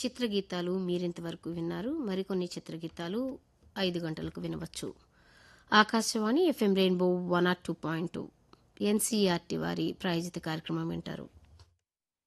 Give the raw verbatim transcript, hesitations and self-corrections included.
చిత్రగీతాలు మీరింతవరకు విన్నారు. మరికొన్ని చిత్రగీతాలు ఐదు గంటలకు వినవచ్చు. Akashvani FM rainbow one not two point two NCERT వారి ప్రాయోజిత కార్యక్రమం వింటారు.